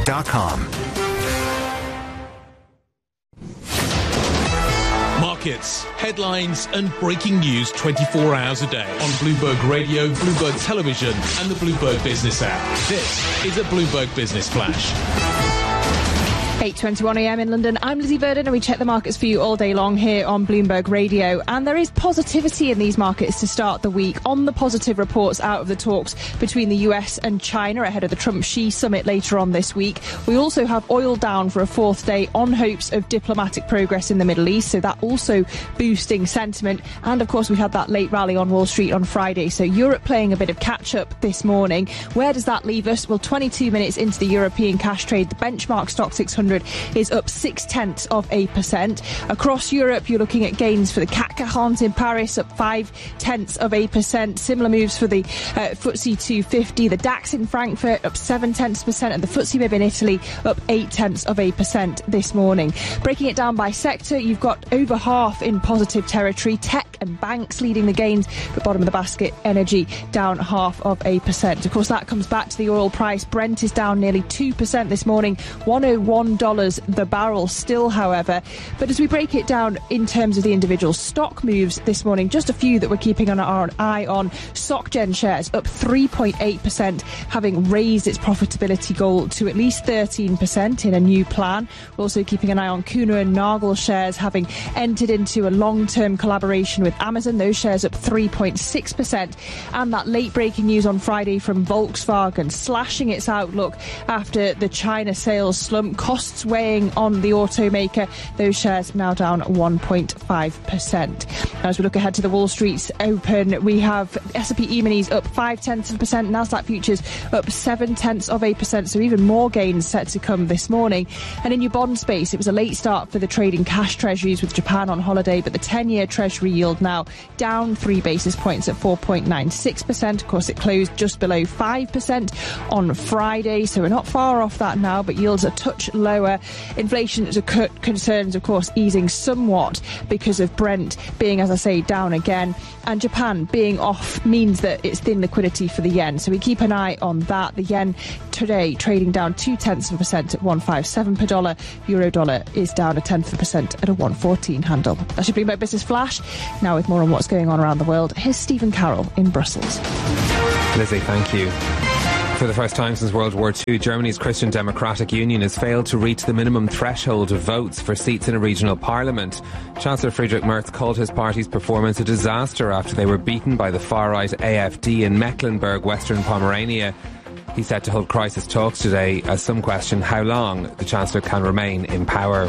Bloomberg.com. Markets, headlines and breaking news 24 hours a day on Bloomberg Radio, Bloomberg Television and the Bloomberg Business app. This is a Bloomberg Business Flash. 8:21 a.m. in London. I'm Lizzie Verdon and we check the markets for you all day long here on Bloomberg Radio. And there is positivity in these markets to start the week on the positive reports out of the talks between the US and China ahead of the Trump-Xi summit later on this week. We also have oil down for a fourth day on hopes of diplomatic progress in the Middle East, so that also boosting sentiment. And of course we had that late rally on Wall Street on Friday, so Europe playing a bit of catch-up this morning. Where does that leave us? Well, 22 minutes into the European cash trade, the benchmark stock 600 is up 0.6%. Across Europe, you're looking at gains for the CAC 40 in Paris, up 0.5%. Similar moves for the FTSE 250. The DAX in Frankfurt up 0.7%, and the FTSE MIB in Italy up 0.8% this morning. Breaking it down by sector, you've got over half in positive territory. Tech and banks leading the gains, but bottom of the basket, energy down 0.5%. Of course, that comes back to the oil price. Brent is down nearly 2% this morning, $101 the barrel still, however. But as we break it down in terms of the individual stock moves this morning, just a few that we're keeping an eye on. SocGen shares up 3.8%, having raised its profitability goal to at least 13% in a new plan. We're also keeping an eye on Kuehne + Nagel shares, having entered into a long-term collaboration with Amazon. Those shares up 3.6%. And that late breaking news on Friday from Volkswagen, slashing its outlook after the China sales slump, costs weighing on the automaker. Those shares now down 1.5%. As we look ahead to the Wall Street's open, we have S&P E-minis up 0.5%, Nasdaq futures up 0.7%, so even more gains set to come this morning. And in your bond space, it was a late start for the trading cash treasuries with Japan on holiday, but the 10-year treasury yield now down 3 basis points at 4.96%. Of course, it closed just below 5% on Friday, so we're not far off that now, but yields a touch lower. Inflation concerns, of course, easing somewhat because of Brent being, as I say, down again. And Japan being off means that it's thin liquidity for the yen. So we keep an eye on that. The yen today trading down 0.2% at 157 per dollar. Euro dollar is down 0.1% at a 114 handle. That should be my business flash. Now with more on what's going on around the world, here's Stephen Carroll in Brussels. Lizzie, thank you. For the first time since World War II, Germany's Christian Democratic Union has failed to reach the minimum threshold of votes for seats in a regional parliament. Chancellor Friedrich Merz called his party's performance a disaster after they were beaten by the far-right AfD in Mecklenburg, Western Pomerania. He said to hold crisis talks today as some question how long the Chancellor can remain in power.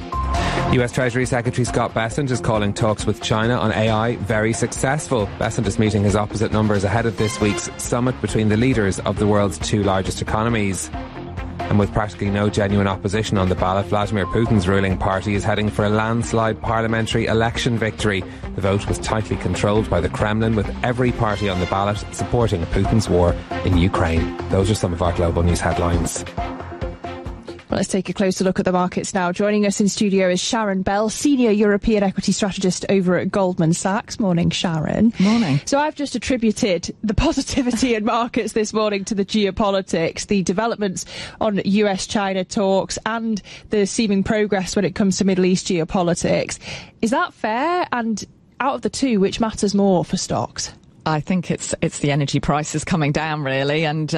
US Treasury Secretary Scott Bessent is calling talks with China on AI very successful. Bessent is meeting his opposite numbers ahead of this week's summit between the leaders of the world's two largest economies. And with practically no genuine opposition on the ballot, Vladimir Putin's ruling party is heading for a landslide parliamentary election victory. The vote was tightly controlled by the Kremlin, with every party on the ballot supporting Putin's war in Ukraine. Those are some of our global news headlines. Well, let's take a closer look at the markets now. Joining us in studio is Sharon Bell, Senior European Equity Strategist over at Goldman Sachs. Morning, Sharon. Morning. So I've just attributed the positivity in markets this morning to the geopolitics, the developments on US-China talks and the seeming progress when it comes to Middle East geopolitics. Is that fair? And out of the two, which matters more for stocks? I think it's the energy prices coming down, really, and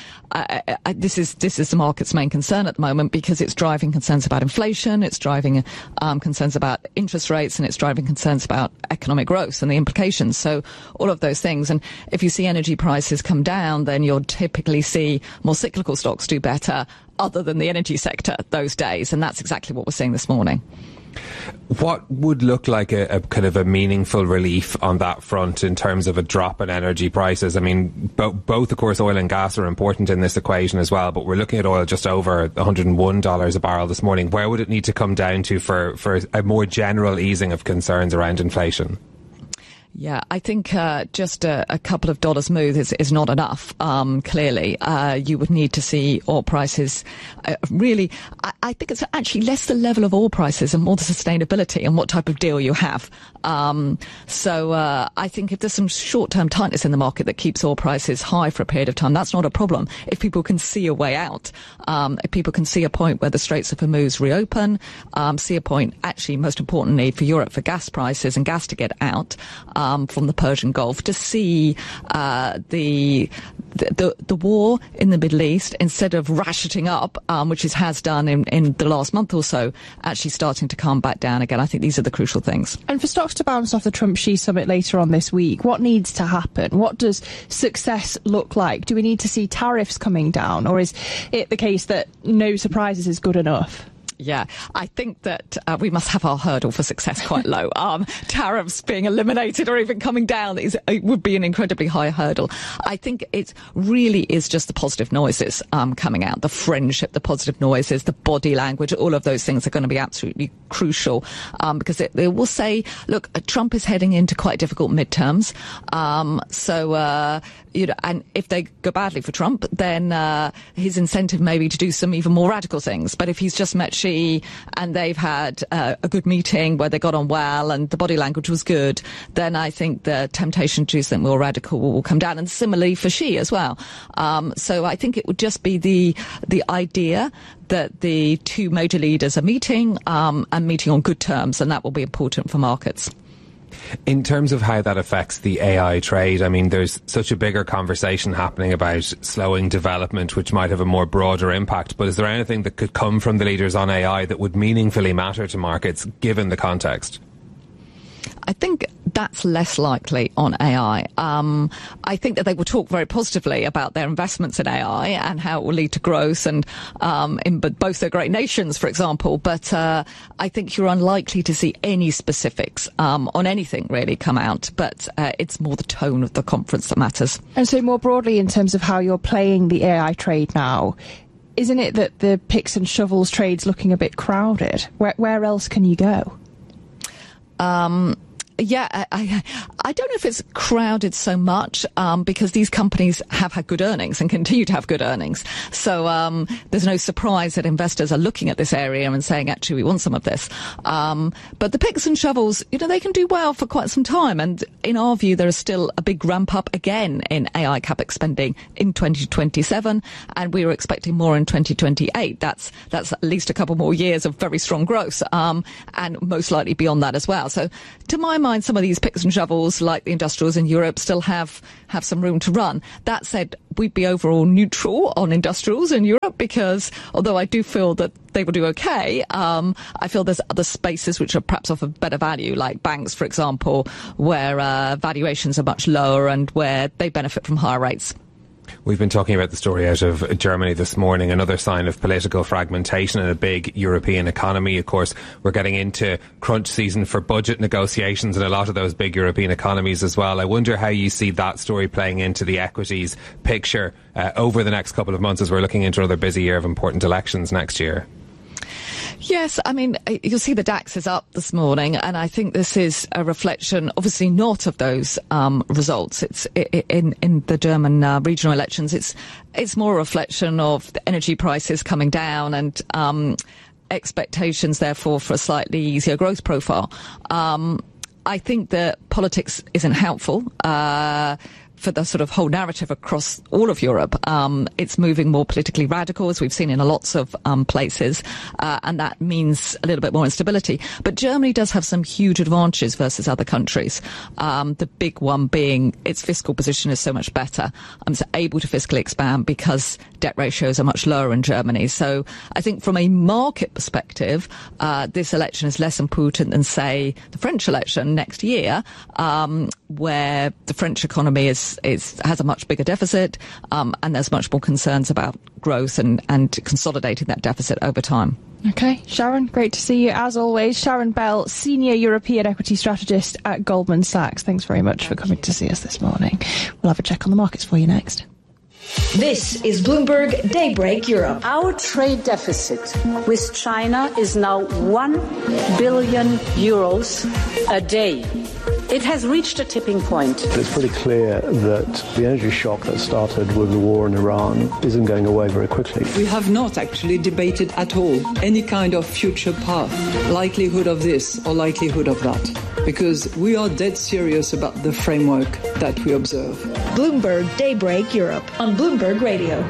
this is the market's main concern at the moment, because it's driving concerns about inflation, it's driving concerns about interest rates, and it's driving concerns about economic growth and the implications. So all of those things, and if you see energy prices come down, then you'll typically see more cyclical stocks do better, other than the energy sector those days, and that's exactly what we're seeing this morning. What would look like a kind of a meaningful relief on that front in terms of a drop in energy prices? I mean, both, of course, oil and gas are important in this equation as well, but we're looking at oil just over $101 a barrel this morning. Where would it need to come down to for a more general easing of concerns around inflation? Yeah, I think just a couple of dollars move is not enough. Clearly, you would need to see oil prices really. I think it's actually less the level of oil prices and more the sustainability and what type of deal you have. So I think if there's some short-term tightness in the market that keeps oil prices high for a period of time, that's not a problem. If people can see a way out, if people can see a point where the Straits of Hormuz reopen, see a point, actually, most importantly for Europe, for gas prices and gas to get out from the Persian Gulf, to see the war in the Middle East, instead of ratcheting up, which it has done in the last month or so, actually starting to calm back down again. I think these are the crucial things. And for stocks to bounce off the Trump-Xi summit later on this week, what needs to happen? What does success look like? Do we need to see tariffs coming down, or is it the case that no surprises is good enough? Yeah, I think that we must have our hurdle for success quite low. Tariffs being eliminated or even coming down it would be an incredibly high hurdle. I think it really is just the positive noises coming out, the friendship, the positive noises, the body language, all of those things are going to be absolutely crucial because it will say, look, Trump is heading into quite difficult midterms. And if they go badly for Trump, then his incentive may be to do some even more radical things. But if he's just met Xi and they've had a good meeting where they got on well and the body language was good, then I think the temptation to do something more radical will come down. And similarly for Xi as well. So I think it would just be the idea that the two major leaders are meeting and meeting on good terms, and that will be important for markets. In terms of how that affects the AI trade, I mean, there's such a bigger conversation happening about slowing development, which might have a more broader impact. But is there anything that could come from the leaders on AI that would meaningfully matter to markets, given the context? I think that's less likely on AI. I think that they will talk very positively about their investments in AI and how it will lead to growth and in both their great nations, for example. But I think you're unlikely to see any specifics on anything really come out. But it's more the tone of the conference that matters. And so more broadly, in terms of how you're playing the AI trade now, isn't it that the picks and shovels trade's looking a bit crowded? Where else can you go? Yeah, I don't know if it's crowded so much because these companies have had good earnings and continue to have good earnings. So there's no surprise that investors are looking at this area and saying, actually, we want some of this. But the picks and shovels, they can do well for quite some time. And in our view, there is still a big ramp up again in AI capex spending in 2027. And we were expecting more in 2028. That's at least a couple more years of very strong growth and most likely beyond that as well. So to my mind, some of these picks and shovels, like the industrials in Europe, still have some room to run. That said, we'd be overall neutral on industrials in Europe because although I do feel that they will do okay, I feel there's other spaces which are perhaps offer better value, like banks, for example, where valuations are much lower and where they benefit from higher rates. We've been talking about the story out of Germany this morning, another sign of political fragmentation in a big European economy. Of course, we're getting into crunch season for budget negotiations in a lot of those big European economies as well. I wonder how you see that story playing into the equities picture over the next couple of months as we're looking into another busy year of important elections next year. Yes, I mean, you'll see the DAX is up this morning, and I think this is a reflection, obviously not of those results. It's in the German regional elections. It's more a reflection of the energy prices coming down and expectations, therefore, for a slightly easier growth profile. I think that politics isn't helpful for the sort of whole narrative across all of Europe. It's moving more politically radical, as we've seen in lots of places, and that means a little bit more instability. But Germany does have some huge advantages versus other countries. The big one being its fiscal position is so much better. It's able to fiscally expand because debt ratios are much lower in Germany. So I think from a market perspective, this election is less important than, say, the French election next year, where the French economy has a much bigger deficit, and there's much more concerns about growth and consolidating that deficit over time. Okay, Sharon, great to see you as always. Sharon Bell, Senior European Equity Strategist at Goldman Sachs. Thanks very much for coming to see us this morning. We'll have a check on the markets for you next. This is Bloomberg Daybreak Europe. Our trade deficit with China is now 1 billion euros a day. It has reached a tipping point. It's pretty clear that the energy shock that started with the war in Iran isn't going away very quickly. We have not actually debated at all any kind of future path, likelihood of this or likelihood of that, because we are dead serious about the framework that we observe. Bloomberg Daybreak Europe on Bloomberg Radio.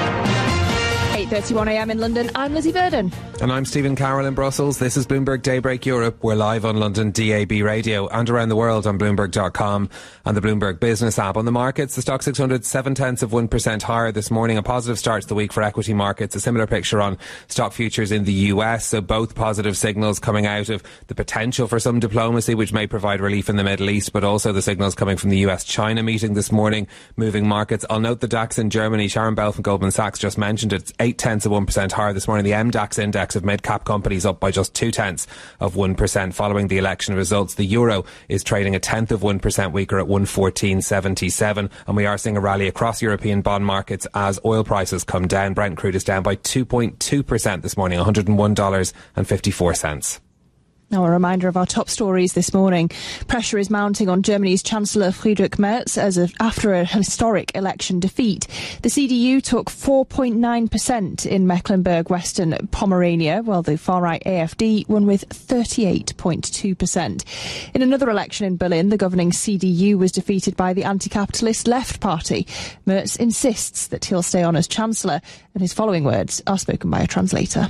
8:31 a.m. in London. I'm Lizzie Burden. And I'm Stephen Carroll in Brussels. This is Bloomberg Daybreak Europe. We're live on London DAB radio and around the world on Bloomberg.com and the Bloomberg Business app. On the markets, the Stock 600 0.7% higher this morning. A positive start to the week for equity markets. A similar picture on stock futures in the US. So both positive signals coming out of the potential for some diplomacy, which may provide relief in the Middle East, but also the signals coming from the US-China meeting this morning, moving markets. I'll note the DAX in Germany. Sharon Bell from Goldman Sachs just mentioned it's 0.8% higher this morning. The MDAX index of mid-cap companies up by just 0.2% following the election results. The euro is trading 0.1% weaker at 114.77, and we are seeing a rally across European bond markets as oil prices come down. Brent crude is down by 2.2% this morning, $101.54. Now a reminder of our top stories this morning. Pressure is mounting on Germany's Chancellor Friedrich Merz after a historic election defeat. The CDU took 4.9% in Mecklenburg-Western Pomerania, while the far-right AfD won with 38.2%. In another election in Berlin, the governing CDU was defeated by the anti-capitalist Left Party. Merz insists that he'll stay on as Chancellor, and his following words are spoken by a translator.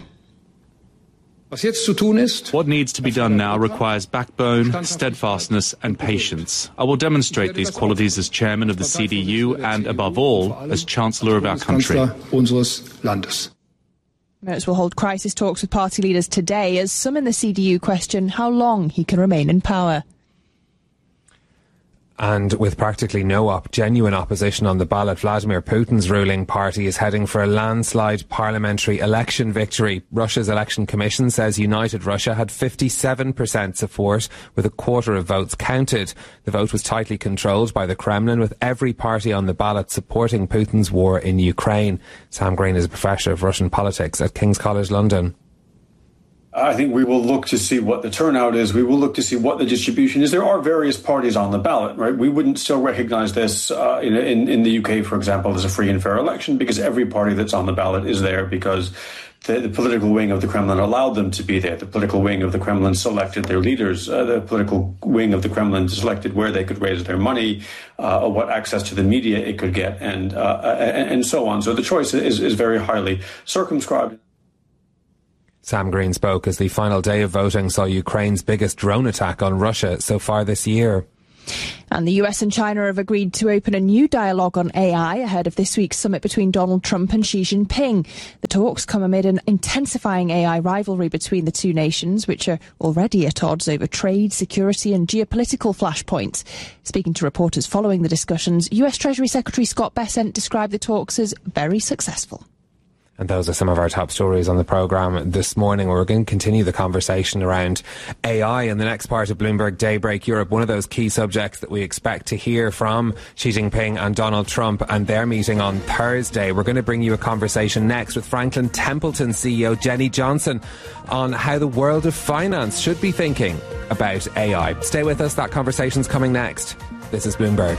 What needs to be done now requires backbone, steadfastness and patience. I will demonstrate these qualities as chairman of the CDU and, above all, as Chancellor of our country. Merz will hold crisis talks with party leaders today as some in the CDU question how long he can remain in power. And with practically no genuine opposition on the ballot, Vladimir Putin's ruling party is heading for a landslide parliamentary election victory. Russia's election commission says United Russia had 57% support, with a quarter of votes counted. The vote was tightly controlled by the Kremlin, with every party on the ballot supporting Putin's war in Ukraine. Sam Green is a professor of Russian politics at King's College London. I think we will look to see what the turnout is. We will look to see what the distribution is. There are various parties on the ballot, right? We wouldn't still recognize this in the UK, for example, as a free and fair election, because every party that's on the ballot is there because the political wing of the Kremlin allowed them to be there. The political wing of the Kremlin selected their leaders. The political wing of the Kremlin selected where they could raise their money, what access to the media it could get, and so on. So the choice is very highly circumscribed. Sam Green spoke as the final day of voting saw Ukraine's biggest drone attack on Russia so far this year. And the US and China have agreed to open a new dialogue on AI ahead of this week's summit between Donald Trump and Xi Jinping. The talks come amid an intensifying AI rivalry between the two nations, which are already at odds over trade, security and geopolitical flashpoints. Speaking to reporters following the discussions, US Treasury Secretary Scott Bessent described the talks as very successful. And those are some of our top stories on the programme this morning. We're going to continue the conversation around AI in the next part of Bloomberg Daybreak Europe. One of those key subjects that we expect to hear from Xi Jinping and Donald Trump and their meeting on Thursday. We're going to bring you a conversation next with Franklin Templeton CEO Jenny Johnson on how the world of finance should be thinking about AI. Stay with us. That conversation's coming next. This is Bloomberg.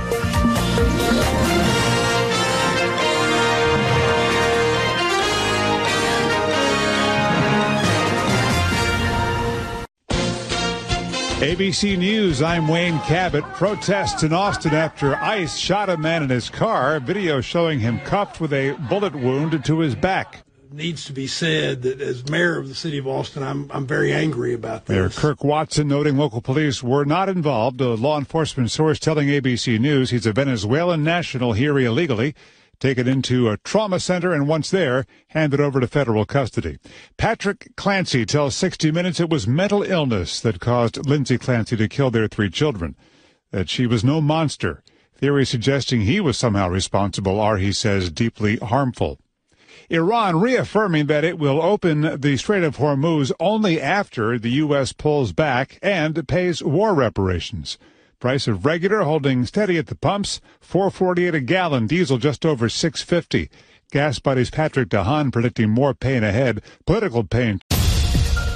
ABC News, I'm Wayne Cabot. Protests in Austin after ICE shot a man in his car. Video showing him cuffed with a bullet wound to his back. It needs to be said that as mayor of the city of Austin, I'm very angry about this. Mayor Kirk Watson noting local police were not involved. A law enforcement source telling ABC News he's a Venezuelan national here illegally. Taken into a trauma center and once there, handed over to federal custody. Patrick Clancy tells 60 Minutes it was mental illness that caused Lindsay Clancy to kill their 3 children, that she was no monster. Theories suggesting he was somehow responsible are, he says, deeply harmful. Iran reaffirming that it will open the Strait of Hormuz only after the U.S. pulls back and pays war reparations. Price of regular holding steady at the pumps, $4.48 a gallon, diesel just over $6.50. Gas Buddies Patrick DeHaan predicting more pain ahead, political pain.